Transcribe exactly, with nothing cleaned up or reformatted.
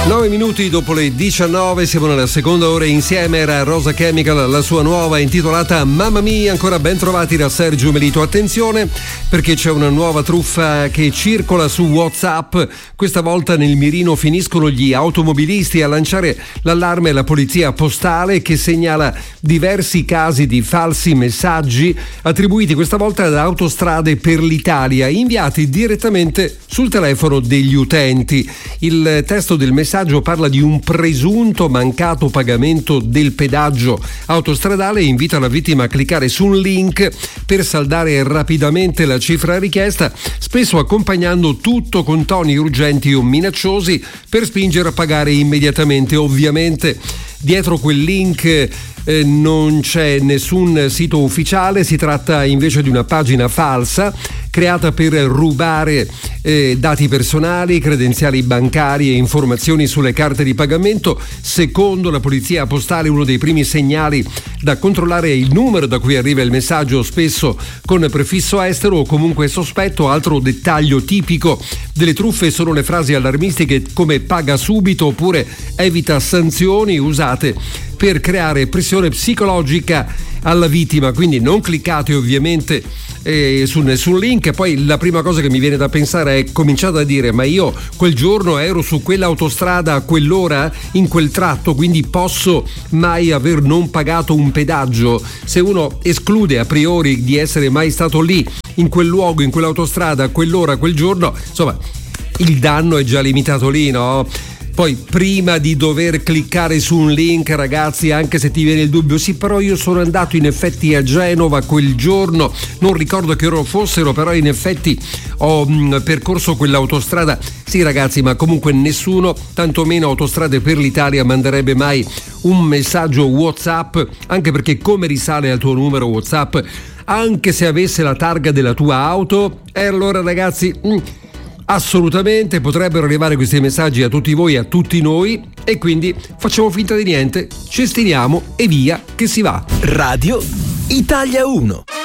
nove minuti dopo le diciannove, siamo nella seconda ora insieme. Era Rosa Chemical, la sua nuova intitolata Mamma Mia. Ancora ben trovati da Sergio Melito. Attenzione, perché c'è una nuova truffa che circola su WhatsApp. Questa volta nel mirino finiscono gli automobilisti. A lanciare l'allarme la polizia postale, che segnala diversi casi di falsi messaggi attribuiti questa volta ad Autostrade per l'Italia, inviati direttamente sul telefono degli utenti. Il testo del messaggio parla di un presunto mancato pagamento del pedaggio autostradale e invita la vittima a cliccare su un link per saldare rapidamente la cifra richiesta, spesso accompagnando tutto con toni urgenti o minacciosi per spingere a pagare immediatamente. Ovviamente dietro quel link Eh, non c'è nessun sito ufficiale, si tratta invece di una pagina falsa creata per rubare eh, dati personali, credenziali bancari e informazioni sulle carte di pagamento. Secondo la polizia postale, uno dei primi segnali da controllare è il numero da cui arriva il messaggio, spesso con prefisso estero o comunque sospetto. Altro dettaglio tipico delle truffe sono le frasi allarmistiche come paga subito oppure evita sanzioni, usate per creare pressione psicologica alla vittima. Quindi non cliccate ovviamente eh, su nessun link. Poi la prima cosa che mi viene da pensare è cominciate a dire: ma io quel giorno ero su quell'autostrada a quell'ora in quel tratto, quindi posso mai aver non pagato un pedaggio? Se uno esclude a priori di essere mai stato lì in quel luogo, in quell'autostrada a quell'ora, quel giorno, insomma il danno è già limitato lì, no? Poi prima di dover cliccare su un link, ragazzi, anche se ti viene il dubbio, sì però io sono andato in effetti a Genova quel giorno, non ricordo che ora fossero, però in effetti ho mh, percorso quell'autostrada. Sì ragazzi, ma comunque nessuno, tantomeno Autostrade per l'Italia, manderebbe mai un messaggio WhatsApp, anche perché come risale al tuo numero WhatsApp, anche se avesse la targa della tua auto? E allora ragazzi... Mh, assolutamente potrebbero arrivare questi messaggi a tutti voi, a tutti noi, e quindi facciamo finta di niente, cestiniamo e via che si va. Radio Italia uno.